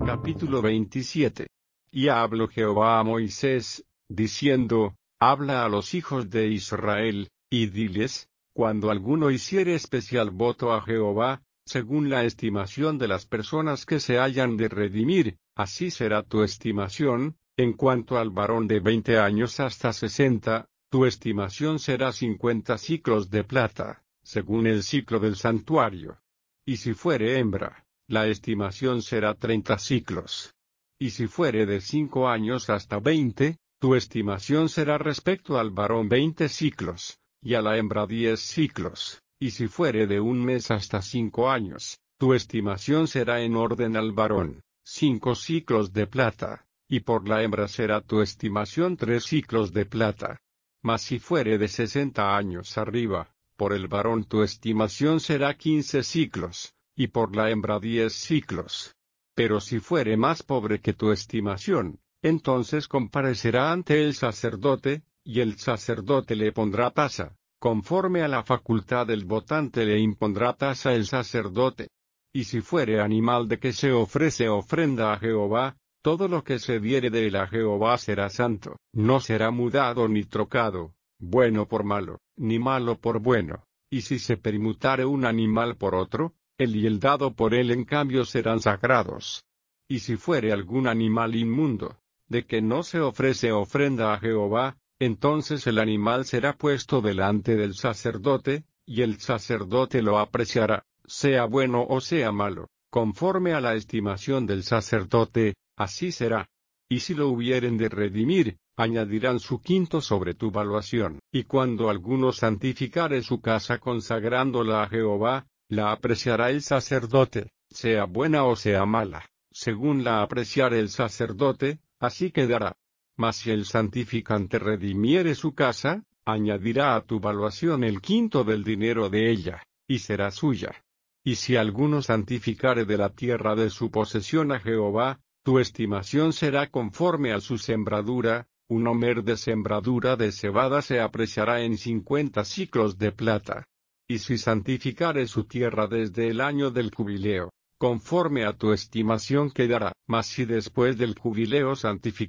Capítulo 27. Y habló Jehová a Moisés, diciendo: Habla a los hijos de Israel, y diles: Cuando alguno hiciere especial voto a Jehová, según la estimación de las personas que se hayan de redimir, así será tu estimación. En cuanto al varón de 20 años hasta 60, tu estimación será 50 siclos de plata, según el siclo del santuario. Y si fuere hembra, la estimación será 30 siclos. Y si fuere de 5 años hasta 20, tu estimación será respecto al varón 20 siclos, y a la hembra 10 siclos. Y si fuere de 1 mes hasta 5 años, tu estimación será en orden al varón, 5 siclos de plata, y por la hembra será tu estimación 3 siclos de plata. Mas si fuere de 60 años arriba, por el varón tu estimación será 15 siclos, y por la hembra 10 siclos. Pero si fuere más pobre que tu estimación, entonces comparecerá ante el sacerdote, y el sacerdote le pondrá tasa. Conforme a la facultad del votante le impondrá tasa el sacerdote. Y si fuere animal de que se ofrece ofrenda a Jehová, todo lo que se diere de él a Jehová será santo, no será mudado ni trocado, bueno por malo, ni malo por bueno. Y si se permutare un animal por otro, él y el dado por él en cambio serán sagrados. Y si fuere algún animal inmundo, de que no se ofrece ofrenda a Jehová, entonces el animal será puesto delante del sacerdote, y el sacerdote lo apreciará, sea bueno o sea malo, conforme a la estimación del sacerdote, así será. Y si lo hubieren de redimir, añadirán su quinto sobre tu valuación. Y cuando alguno santificare su casa consagrándola a Jehová, la apreciará el sacerdote, sea buena o sea mala, según la apreciare el sacerdote, así quedará. Mas si el santificante redimiere su casa, añadirá a tu valuación el quinto del dinero de ella, y será suya. Y si alguno santificare de la tierra de su posesión a Jehová, tu estimación será conforme a su sembradura. Un homer de sembradura de cebada se apreciará en 50 siclos de plata. Y si santificare su tierra desde el año del jubileo, conforme a tu estimación quedará. Mas si después del jubileo santificare